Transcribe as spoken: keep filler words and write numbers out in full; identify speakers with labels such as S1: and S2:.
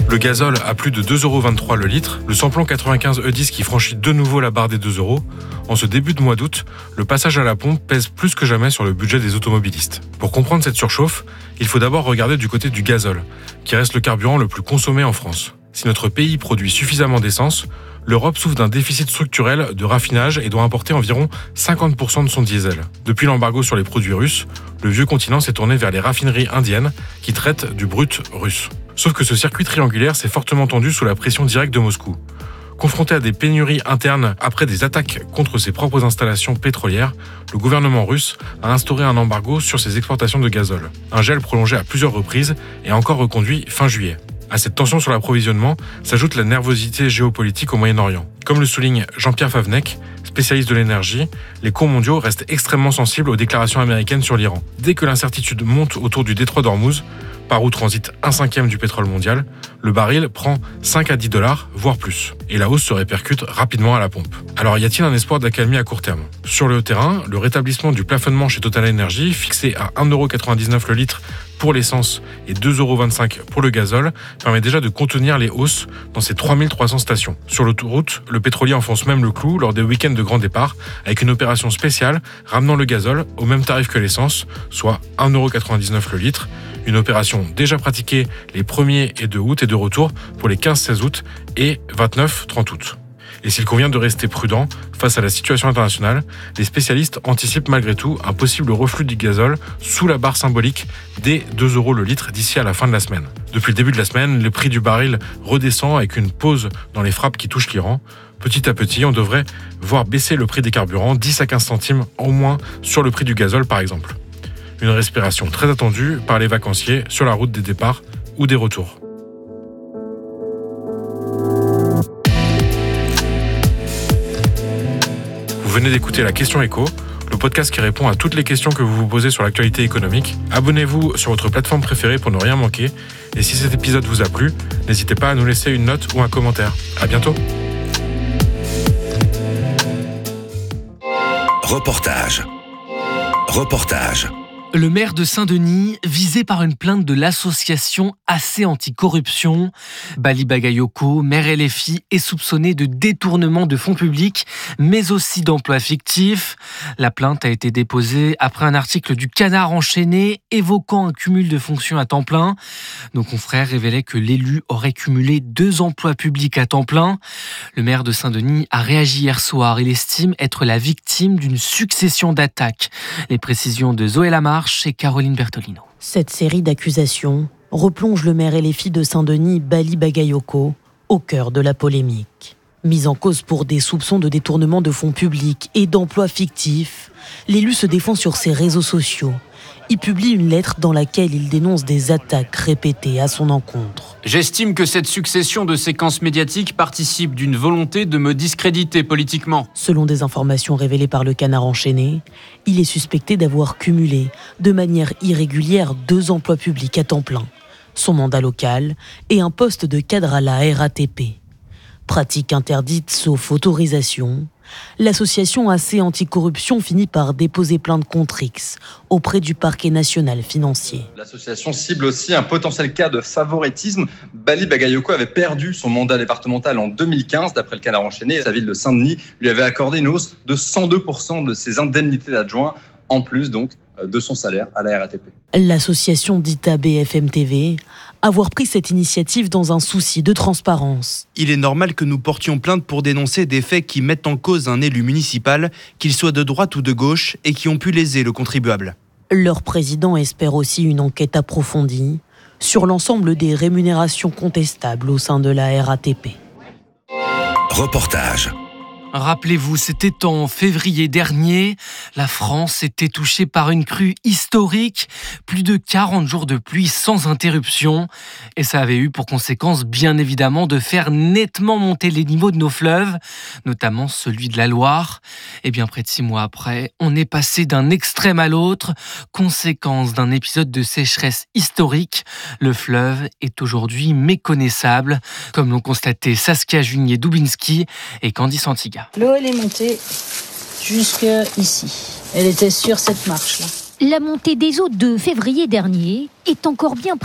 S1: Le gazole à plus de deux euros vingt-trois le litre, le samplon quatre-vingt-quinze E dix qui franchit de nouveau la barre des deux euros. En ce début de mois d'août, le passage à la pompe pèse plus que jamais sur le budget des automobilistes. Pour comprendre cette surchauffe, il faut d'abord regarder du côté du gazole, qui reste le carburant le plus consommé en France. Si notre pays produit suffisamment d'essence, l'Europe souffre d'un déficit structurel de raffinage et doit importer environ cinquante pour cent de son diesel. Depuis l'embargo sur les produits russes, le vieux continent s'est tourné vers les raffineries indiennes qui traitent du brut russe. Sauf que ce circuit triangulaire s'est fortement tendu sous la pression directe de Moscou. Confronté à des pénuries internes après des attaques contre ses propres installations pétrolières, le gouvernement russe a instauré un embargo sur ses exportations de gazole. Un gel prolongé à plusieurs reprises et encore reconduit fin juillet. À cette tension sur l'approvisionnement s'ajoute la nervosité géopolitique au Moyen-Orient. Comme le souligne Jean-Pierre Favnec, spécialiste de l'énergie, les cours mondiaux restent extrêmement sensibles aux déclarations américaines sur l'Iran. Dès que l'incertitude monte autour du détroit d'Ormuz, par où transite un cinquième du pétrole mondial, le baril prend cinq à dix dollars, voire plus. Et la hausse se répercute rapidement à la pompe. Alors y a-t-il un espoir d'accalmie à court terme ? Sur le terrain, le rétablissement du plafonnement chez Total Energy, fixé à un euro quatre-vingt-dix-neuf le litre pour l'essence et deux euros vingt-cinq pour le gazole, permet déjà de contenir les hausses dans ces trois mille trois cents stations. Sur l'autoroute, le pétrolier enfonce même le clou lors des week-ends de grand départ, avec une opération spéciale ramenant le gazole au même tarif que l'essence, soit un euro quatre-vingt-dix-neuf le litre. Une opération déjà pratiquée les premier et deux août et de retour pour les quinze seize août et vingt-neuf trente août. Et s'il convient de rester prudent face à la situation internationale, les spécialistes anticipent malgré tout un possible reflux du gazole sous la barre symbolique des deux euros le litre d'ici à la fin de la semaine. Depuis le début de la semaine, le prix du baril redescend avec une pause dans les frappes qui touchent l'Iran. Petit à petit, on devrait voir baisser le prix des carburants, dix à quinze centimes au moins sur le prix du gazole par exemple. Une respiration très attendue par les vacanciers sur la route des départs ou des retours. Vous venez d'écouter La Question Éco, le podcast qui répond à toutes les questions que vous vous posez sur l'actualité économique. Abonnez-vous sur votre plateforme préférée pour ne rien manquer. Et si cet épisode vous a plu, n'hésitez pas à nous laisser une note ou un commentaire. À bientôt.
S2: Reportage. Reportage.
S3: Le maire de Saint-Denis, visé par une plainte de l'association A C Anticorruption. Bali Bagayoko, maire L F I, est soupçonné de détournement de fonds publics, mais aussi d'emplois fictifs. La plainte a été déposée après un article du Canard enchaîné évoquant un cumul de fonctions à temps plein. Nos confrères révélaient que l'élu aurait cumulé deux emplois publics à temps plein. Le maire de Saint-Denis a réagi hier soir. Il estime être la victime d'une succession d'attaques. Les précisions de Zoé Lamarche et Caroline Bertolino.
S4: Cette série d'accusations replonge le maire L F I de Saint-Denis, Bali Bagayoko, au cœur de la polémique. Mis en cause pour des soupçons de détournement de fonds publics et d'emplois fictifs, l'élu se défend sur ses réseaux sociaux. Il publie une lettre dans laquelle il dénonce des attaques répétées à son encontre.
S5: J'estime que cette succession de séquences médiatiques participe d'une volonté de me discréditer politiquement.
S4: Selon des informations révélées par le Canard enchaîné, il est suspecté d'avoir cumulé, de manière irrégulière, deux emplois publics à temps plein, son mandat local et un poste de cadre à la R A T P. Pratique interdite sauf autorisation, l'association A C Anticorruption finit par déposer plainte contre X auprès du parquet national financier.
S6: L'association cible aussi un potentiel cas de favoritisme. Bali Bagayoko avait perdu son mandat départemental en deux mille quinze, d'après le Canard enchaîné. Sa ville de Saint-Denis lui avait accordé une hausse de cent deux pour cent de ses indemnités d'adjoint, en plus donc de son salaire à la R A T P.
S4: L'association dit à B F M T V avoir pris cette initiative dans un souci de transparence.
S7: Il est normal que nous portions plainte pour dénoncer des faits qui mettent en cause un élu municipal, qu'il soit de droite ou de gauche, et qui ont pu léser le contribuable.
S4: Leur président espère aussi une enquête approfondie sur l'ensemble des rémunérations contestables au sein de la R A T P.
S2: Reportage.
S3: Rappelez-vous, c'était en février dernier. La France était touchée par une crue historique. Plus de quarante jours de pluie sans interruption. Et ça avait eu pour conséquence, bien évidemment, de faire nettement monter les niveaux de nos fleuves, notamment celui de la Loire. Et bien près de six mois après, on est passé d'un extrême à l'autre. Conséquence d'un épisode de sécheresse historique, le fleuve est aujourd'hui méconnaissable, comme l'ont constaté Saskia Junier-Dubinski et Candice Antiga.
S8: L'eau, elle est montée jusque ici. Elle était sur cette marche-là.
S9: La montée des eaux de février dernier est encore bien